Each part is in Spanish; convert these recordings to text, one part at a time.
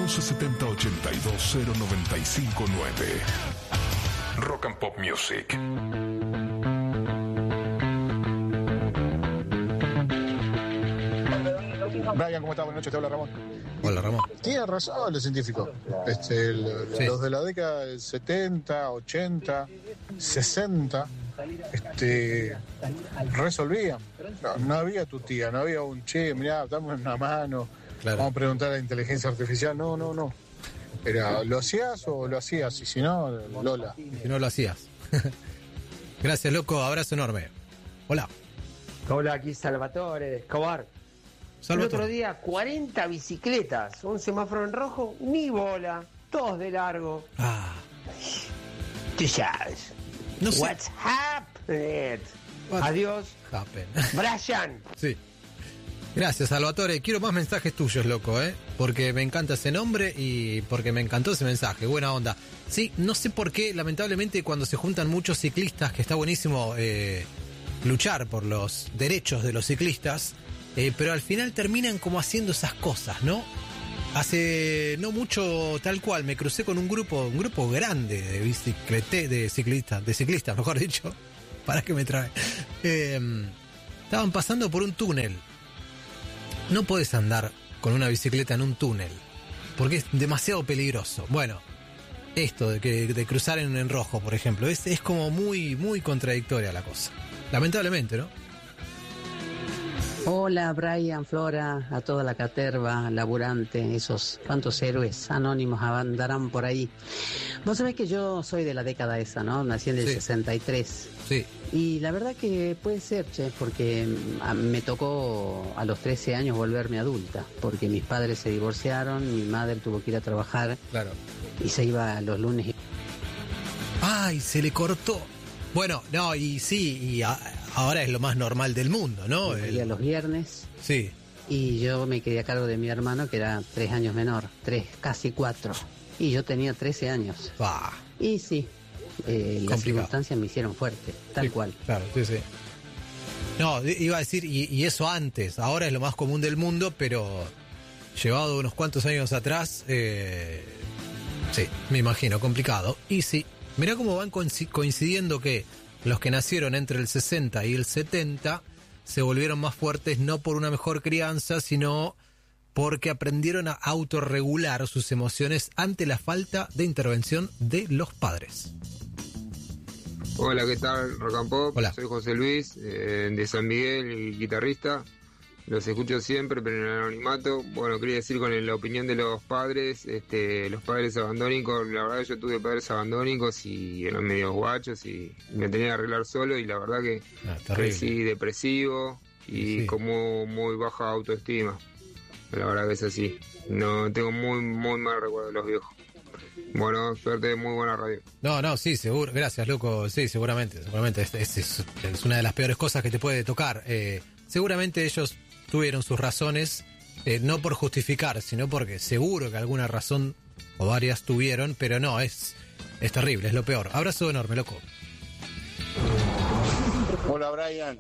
1170-820959. Rock and Pop Music. Brian, ¿cómo estás? Buenas noches, te habla Ramón. Hola, Ramón. Tiene razón los científicos. Los de la década del 70, 80, 60, resolvían. No había tu tía, no había un mirá, dame una mano, claro. Vamos a preguntar a la inteligencia artificial. No. Era, ¿lo hacías o lo hacías? Y si no, Lola. Y si no lo hacías. Gracias, loco, abrazo enorme. Hola. Hola, aquí Salvatore de Escobar. El otro día 40 bicicletas, un semáforo en rojo, ni bola, todos de largo. Tú sabes. No sé. What's happened? Adiós. Brian. Sí. Gracias, Salvatore. Quiero más mensajes tuyos, loco, porque me encanta ese nombre y porque me encantó ese mensaje. Buena onda. Sí, no sé por qué, lamentablemente, cuando se juntan muchos ciclistas, que está buenísimo luchar por los derechos de los ciclistas, pero al final terminan como haciendo esas cosas, ¿no? Hace no mucho, tal cual, me crucé con un grupo grande de ciclistas, mejor dicho, para que me trae. Estaban pasando por un túnel. No podés andar con una bicicleta en un túnel, porque es demasiado peligroso. Bueno, esto de cruzar en rojo, por ejemplo, es como muy, muy contradictoria la cosa. Lamentablemente, ¿no? Hola Brian, Flora, a toda la caterva laburante, esos cuantos héroes anónimos andarán por ahí. Vos sabés que yo soy de la década esa, ¿no? Nací en el 63. Sí. Y la verdad que puede ser, porque me tocó a los 13 años volverme adulta, porque mis padres se divorciaron, mi madre tuvo que ir a trabajar. Claro. Y se iba los lunes. ¡Ay, se le cortó! Bueno, no, y sí, y ahora es lo más normal del mundo, ¿no? Los viernes. Sí. Y yo me quedé a cargo de mi hermano, que era 3 años menor, casi 4. Y yo tenía 13 años. Bah. Y sí, las circunstancias me hicieron fuerte, tal cual. Claro, sí. No, iba a decir, y eso antes, ahora es lo más común del mundo, pero llevado unos cuantos años atrás, sí, me imagino, complicado. Y sí. Mirá cómo van coincidiendo que los que nacieron entre el 60 y el 70 se volvieron más fuertes no por una mejor crianza, sino porque aprendieron a autorregular sus emociones ante la falta de intervención de los padres. Hola, ¿qué tal? Rock and Pop. Hola. Soy José Luis, de San Miguel, el guitarrista. Los escucho siempre, pero en el anonimato. Bueno, quería decir con la opinión de los padres, los padres abandónicos. La verdad, yo tuve padres abandónicos y eran medio guachos y me tenía que arreglar solo. Y la verdad que crecí depresivo y como muy baja autoestima. La verdad que es así. No tengo muy mal recuerdo de los viejos. Bueno, suerte, muy buena radio. No, sí, seguro. Gracias, loco. Sí, seguramente. Es una de las peores cosas que te puede tocar. Seguramente ellos tuvieron sus razones, no por justificar, sino porque seguro que alguna razón o varias tuvieron, pero no, es terrible, es lo peor. Abrazo enorme, loco. Hola, Brian.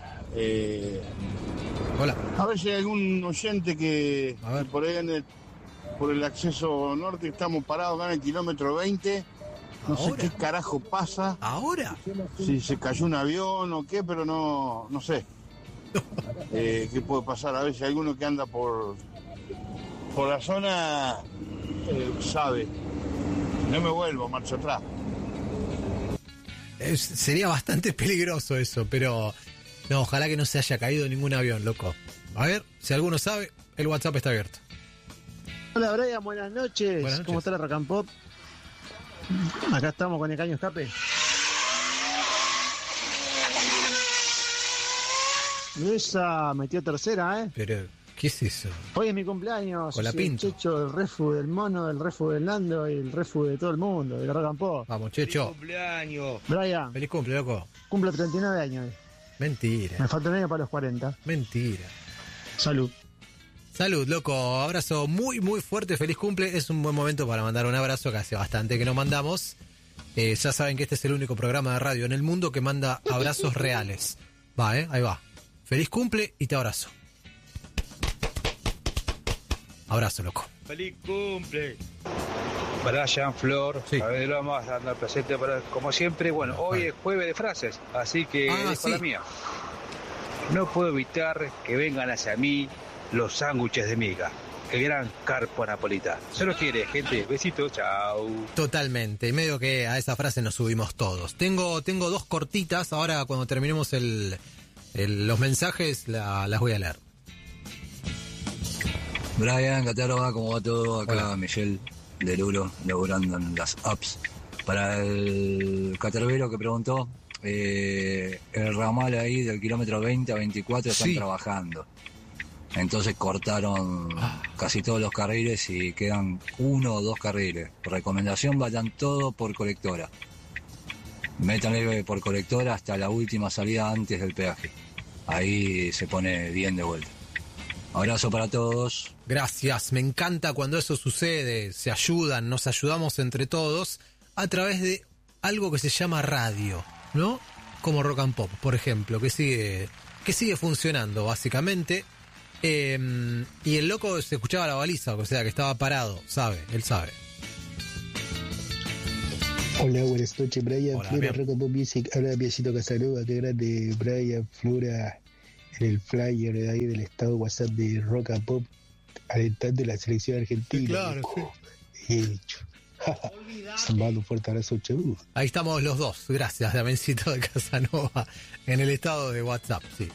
Hola. A ver si hay algún oyente que por ahí por el acceso norte estamos parados acá en el kilómetro 20. No sé qué carajo pasa. ¿Ahora? Si se cayó un avión o qué, pero no sé. ¿Qué puede pasar? A ver si alguno que anda por la zona sabe. No me vuelvo, marcho atrás. Sería bastante peligroso eso, pero no, ojalá que no se haya caído ningún avión, loco. A ver, si alguno sabe, el WhatsApp está abierto. Hola Brian, buenas noches. ¿Cómo está la Rock and Pop? Acá estamos con el caño escape. Esa metió tercera, Pero, ¿qué es eso? Hoy es mi cumpleaños. Con la Pinto. El Checho, del refu del mono, del refu del Nando y el refu de todo el mundo, de la Rock and Pop. Vamos, Checho. ¡Feliz cumpleaños! Brian. Feliz cumple, loco. Cumple 39 años. Mentira. Me falta un año para los 40. Mentira. Salud. Salud, loco. Abrazo muy, muy fuerte. Feliz cumple. Es un buen momento para mandar un abrazo, que hace bastante que no mandamos. Ya saben que este es el único programa de radio en el mundo que manda abrazos reales. Va, ahí va. Feliz cumple y te abrazo. Abrazo, loco. ¡Feliz cumple! Brian, Flor, sí. A ver, vamos a andar presente para, como siempre. Bueno, hoy es jueves de frases, así que dejo la mía. No puedo evitar que vengan hacia mí los sándwiches de miga. El gran Carpo Napolitano. Se los quiere, gente. Besitos, chao. Totalmente. Medio que a esa frase nos subimos todos. Tengo 2 cortitas. Ahora, cuando terminemos los mensajes, las voy a leer. Brian, Caterva, ¿cómo va todo? Acá Hola. Michelle de Lulo, laburando en las apps. Para el caterbero que preguntó, el ramal ahí del kilómetro 20 a 24 están trabajando. Entonces cortaron casi todos los carriles y quedan 1 o 2 carriles. Por recomendación, vayan todo por colectora. Métanle por colectora hasta la última salida antes del peaje. Ahí se pone bien de vuelta. Abrazo para todos. Gracias, me encanta cuando eso sucede. Se ayudan, nos ayudamos entre todos a través de algo que se llama radio, ¿no? Como Rock and Pop, por ejemplo, que sigue funcionando básicamente. Y el loco se escuchaba la baliza, o sea que estaba parado, él sabe. Hola, buenas noches, Brian. Hola, Flora, Rock and Pop Music. Habla Piacito Casanova, qué grande Brian, Flora, en el flyer de ahí del estado WhatsApp de Rock and Pop, alentando la selección argentina. Claro, sí. He dicho. Mando un fuerte abrazo, chau. Ahí estamos los dos, gracias, Damencito de Casanova, en el estado de WhatsApp, sí.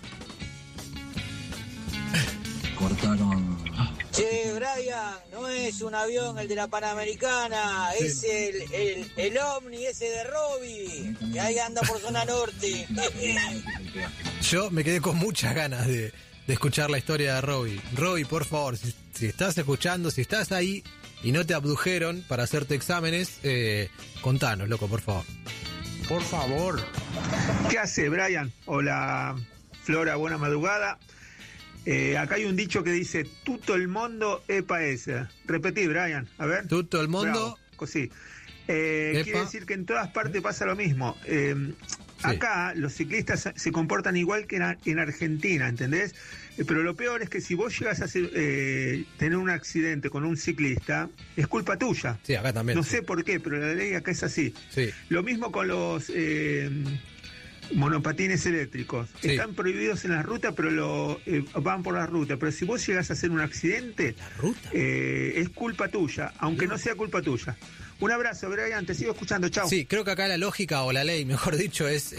Cortaron. Che, Brian, no es un avión el de la Panamericana, sí. Es el Omni ese de Robbie, que ahí anda por zona norte. Yo me quedé con muchas ganas de escuchar la historia de Robbie. Robbie, por favor, si estás escuchando, si estás ahí y no te abdujeron para hacerte exámenes, contanos, loco, por favor. Por favor. ¿Qué hace, Brian? Hola, Flora, buena madrugada. Acá hay un dicho que dice, tutto el mundo è paese. Repetí, Brian, a ver. Tutto el mundo. Sí. Quiere decir que en todas partes pasa lo mismo. Sí. Acá los ciclistas se comportan igual que en Argentina, ¿entendés? Pero lo peor es que si vos llegas a tener un accidente con un ciclista, es culpa tuya. Sí, acá también. No sé por qué, pero la ley acá es así. Sí. Lo mismo con los monopatines eléctricos. Sí. Están prohibidos en la ruta, pero van por la ruta. Pero si vos llegas a hacer un accidente, es culpa tuya, aunque no sea culpa tuya. Un abrazo, Brian, te sigo escuchando, chao. Sí, creo que acá la lógica o la ley, mejor dicho, es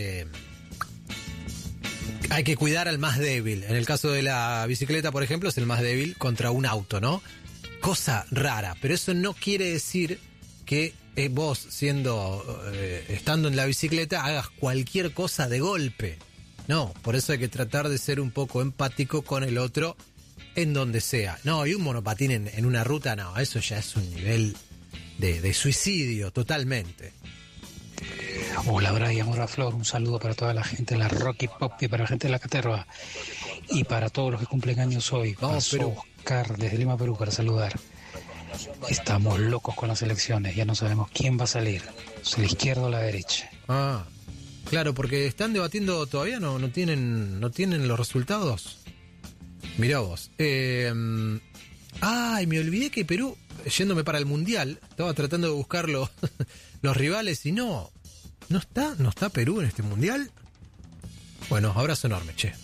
hay que cuidar al más débil. En el caso de la bicicleta, por ejemplo, es el más débil contra un auto, ¿no? Cosa rara, pero eso no quiere decir que vos, estando en la bicicleta, hagas cualquier cosa de golpe. No, por eso hay que tratar de ser un poco empático con el otro en donde sea. No, y un monopatín en una ruta, no, eso ya es un nivel de suicidio, totalmente. Hola Brian, hola Flor, un saludo para toda la gente de la Rocky Pop y para la gente de la Caterva y para todos los que cumplen años hoy. Pasó Oscar desde Lima, Perú, para saludar. Estamos locos con las elecciones, ya no sabemos quién va a salir, si la izquierda o la derecha. Ah, claro, porque están debatiendo todavía, no tienen los resultados. Mirá vos. Me olvidé que Perú, yéndome para el Mundial, estaba tratando de buscar los rivales y no está Perú en este Mundial. Bueno, abrazo enorme, che.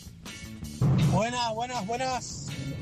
Buenas.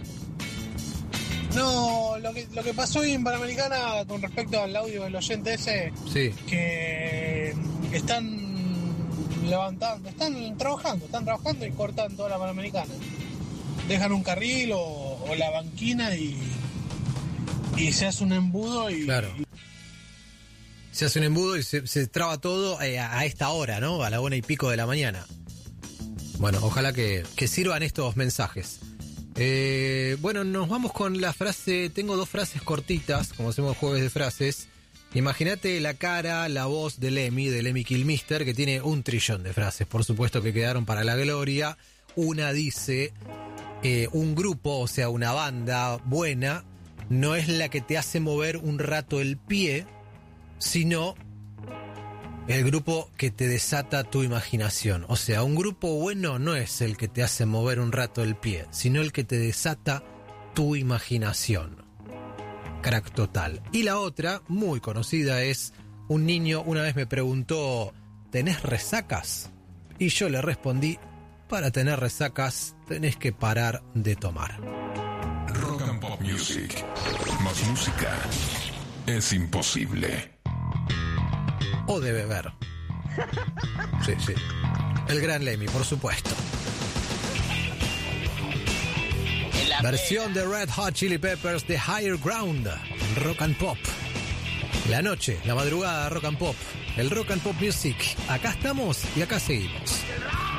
No, lo que pasó hoy en Panamericana con respecto al audio del oyente ese, sí, que están levantando, están trabajando y cortan toda la Panamericana. Dejan un carril o la banquina y se hace un embudo y... Claro. Se hace un embudo y se traba todo a esta hora, ¿no? A la 1:00 de la mañana. Bueno, ojalá que sirvan estos mensajes. Bueno, nos vamos con la frase. Tengo 2 frases cortitas, como hacemos jueves de frases. Imagínate la cara, la voz de Lemmy Kilmister, que tiene 1 trillón de frases, por supuesto, que quedaron para la gloria. Una dice, un grupo, o sea, una banda buena, no es la que te hace mover un rato el pie, sino el grupo que te desata tu imaginación. O sea, un grupo bueno no es el que te hace mover un rato el pie, sino el que te desata tu imaginación. Crack total. Y la otra, muy conocida, es: un niño una vez me preguntó, ¿tenés resacas? Y yo le respondí, para tener resacas tenés que parar de tomar. Rock and Pop Music. Más música es imposible. O de beber. Sí, sí. El gran Lemmy, por supuesto. Versión de Red Hot Chili Peppers de Higher Ground en Rock and Pop. La noche, la madrugada, Rock and Pop. El Rock and Pop Music. Acá estamos y acá seguimos.